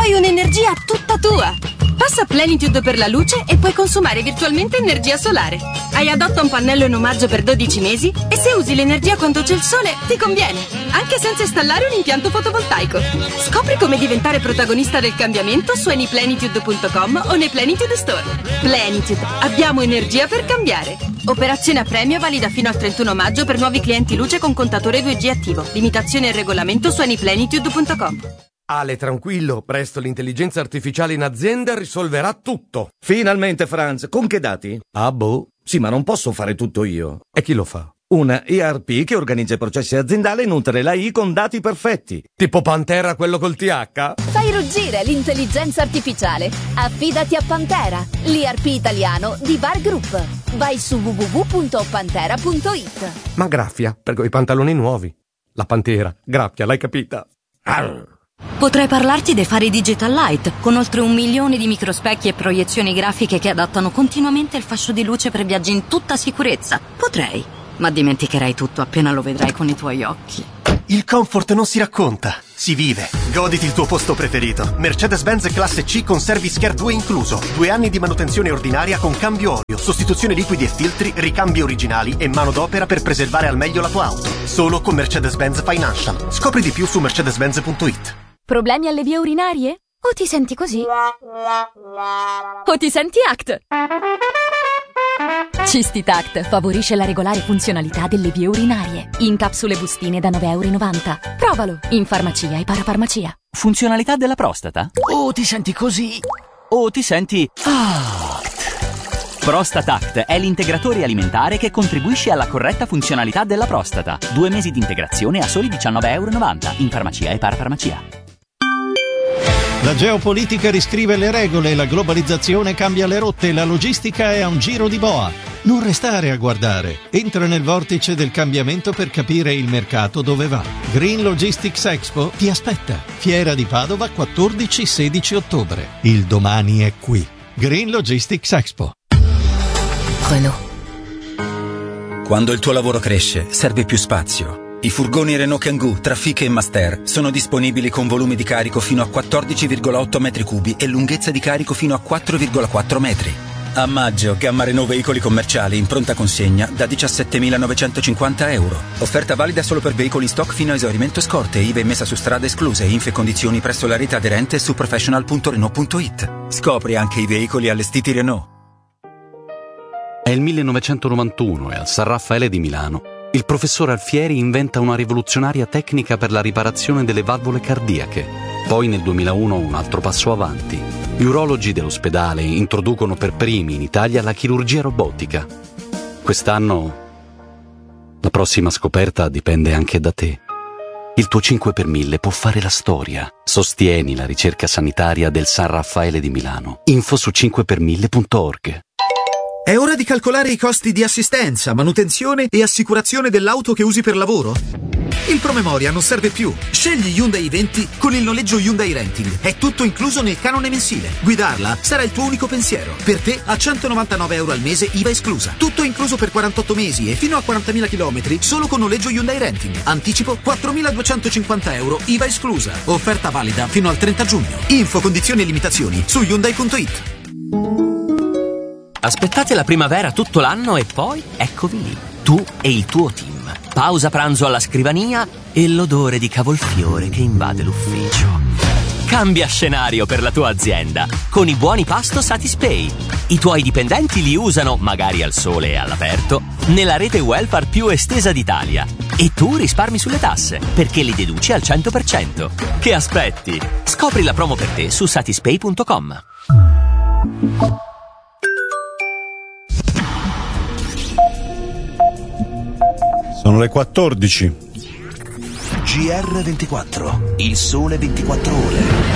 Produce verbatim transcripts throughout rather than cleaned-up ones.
Poi un'energia tutta tua. Passa Plenitude per la luce e puoi consumare virtualmente energia solare. Hai Adotta un pannello in omaggio per dodici mesi e se usi l'energia quando c'è il sole ti conviene, anche senza installare un impianto fotovoltaico. Scopri come diventare protagonista del cambiamento su anyplenitude punto com o nei Plenitude Store. Plenitude, abbiamo energia per cambiare. Operazione a premio valida fino al trentuno maggio per nuovi clienti luce con contatore due G attivo. Limitazione e regolamento su anyplenitude punto com. Ale, tranquillo, presto l'intelligenza artificiale in azienda risolverà tutto. Finalmente, Franz, con che dati? Ah, boh. Sì, ma non posso fare tutto io. E chi lo fa? Una E R P che organizza i processi aziendali e nutre la I con dati perfetti. Tipo Pantera, quello col T H? Fai ruggire l'intelligenza artificiale. Affidati a Pantera, l'I R P italiano di Bar Group. Vai su w w w punto pantera punto i t. Ma graffia, per quei pantaloni nuovi. La Pantera, graffia, l'hai capita? Arr. Potrei parlarti dei fari Digital Light, con oltre un milione di microspecchi e proiezioni grafiche che adattano continuamente il fascio di luce per viaggi in tutta sicurezza. Potrei, ma dimenticherai tutto appena lo vedrai con i tuoi occhi. Il comfort non si racconta, si vive. Goditi il tuo posto preferito. Mercedes-Benz Classe C con Service Care due incluso. Due anni di manutenzione ordinaria con cambio olio, sostituzione liquidi e filtri, ricambi originali e manodopera per preservare al meglio la tua auto. Solo con Mercedes-Benz Financial. Scopri di più su mercedes benz punto i t. Problemi alle vie urinarie? O ti senti così? O ti senti A C T? Cistitact favorisce la regolare funzionalità delle vie urinarie. In capsule bustine da nove e novanta euro. Provalo in farmacia e parafarmacia. Funzionalità della prostata? O ti senti così? O ti senti A C T? Prostatact è l'integratore alimentare che contribuisce alla corretta funzionalità della prostata. Due mesi di integrazione a soli diciannove e novanta euro in farmacia e parafarmacia. La geopolitica riscrive le regole, la globalizzazione cambia le rotte, la logistica è a un giro di boa. Non restare a guardare. Entra nel vortice del cambiamento per capire il mercato dove va. Green Logistics Expo ti aspetta. Fiera di Padova quattordici sedici ottobre. Il domani è qui. Green Logistics Expo. Renault. Quando il tuo lavoro cresce, serve più spazio. I furgoni Renault Kangoo, Trafic e Master sono disponibili con volumi di carico fino a quattordici virgola otto metri cubi e lunghezza di carico fino a quattro virgola quattro metri. A maggio, gamma Renault veicoli commerciali in pronta consegna da diciassettemilanovecentocinquanta euro. Offerta valida solo per veicoli in stock fino a esaurimento scorte, I V A e messa su strada escluse, info e condizioni presso la rete aderente su professional punto renault punto i t. Scopri anche i veicoli allestiti Renault. È il millenovecentonovantuno e al San Raffaele di Milano il professor Alfieri inventa una rivoluzionaria tecnica per la riparazione delle valvole cardiache. Poi nel duemilauno un altro passo avanti. Gli urologi dell'ospedale introducono per primi in Italia la chirurgia robotica. Quest'anno la prossima scoperta dipende anche da te. Il tuo cinque per mille può fare la storia. Sostieni la ricerca sanitaria del San Raffaele di Milano. Info su cinque per mille punto org. È ora di calcolare i costi di assistenza, manutenzione e assicurazione dell'auto che usi per lavoro? Il promemoria non serve più. Scegli Hyundai i venti con il noleggio Hyundai Renting. È tutto incluso nel canone mensile. Guidarla sarà il tuo unico pensiero. Per te a centonovantanove euro al mese I V A esclusa. Tutto incluso per quarantotto mesi e fino a quarantamila chilometri solo con noleggio Hyundai Renting. Anticipo quattromiladuecentocinquanta euro I V A esclusa. Offerta valida fino al trenta giugno. Info, condizioni e limitazioni su hyundai punto i t. Aspettate la primavera tutto l'anno e poi eccovi lì, tu e il tuo team. Pausa pranzo alla scrivania e l'odore di cavolfiore che invade l'ufficio. Cambia scenario per la tua azienda con i buoni pasto Satispay. I tuoi dipendenti li usano, magari al sole e all'aperto, nella rete welfare più estesa d'Italia. E tu risparmi sulle tasse, perché li deduci al cento per cento. Che aspetti? Scopri la promo per te su satispay punto com. Sono le quattordici. G R ventiquattro, il sole ventiquattro ore.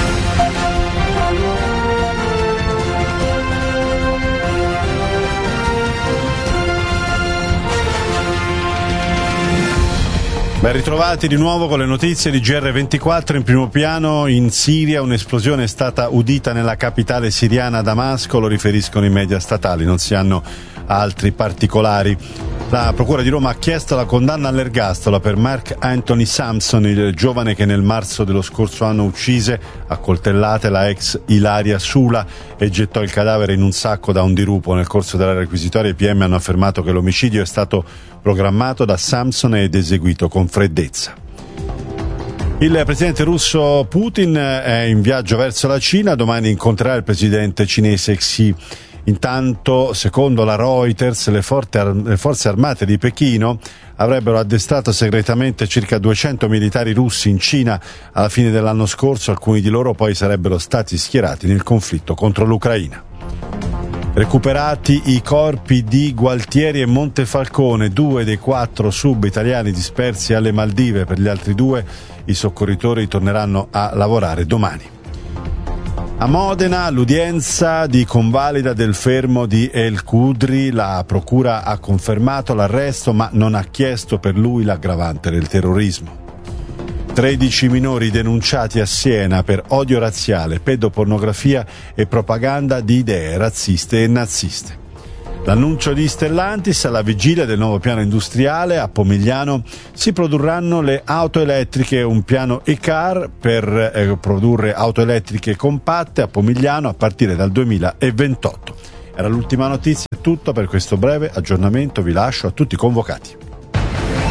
Ben ritrovati di nuovo con le notizie di G R ventiquattro. In primo piano, in Siria un'esplosione è stata udita nella capitale siriana Damasco, lo riferiscono i media statali, non si hanno altri particolari. La Procura di Roma ha chiesto la condanna all'ergastolo per Mark Anthony Sampson, il giovane che nel marzo dello scorso anno uccise a coltellate la ex Ilaria Sula e gettò il cadavere in un sacco da un dirupo. Nel corso della requisitoria i P M hanno affermato che l'omicidio è stato programmato da Sampson ed eseguito con freddezza. Il presidente russo Putin è in viaggio verso la Cina, domani incontrerà il presidente cinese Xi. Intanto, secondo la Reuters, le, forte, le forze armate di Pechino avrebbero addestrato segretamente circa duecento militari russi in Cina alla fine dell'anno scorso, alcuni di loro poi sarebbero stati schierati nel conflitto contro l'Ucraina. Recuperati i corpi di Gualtieri e Montefalcone, due dei quattro sub italiani dispersi alle Maldive. Per gli altri due i soccorritori torneranno a lavorare domani. A Modena l'udienza di convalida del fermo di El Khudri, la procura ha confermato l'arresto ma non ha chiesto per lui l'aggravante del terrorismo. tredici minori denunciati a Siena per odio razziale, pedopornografia e propaganda di idee razziste e naziste. L'annuncio di Stellantis: alla vigilia del nuovo piano industriale a Pomigliano si produrranno le auto elettriche, un piano e-car per eh, produrre auto elettriche compatte a Pomigliano a partire dal duemilaventotto. Era l'ultima notizia, è tutto per questo breve aggiornamento, vi lascio a tutti i convocati.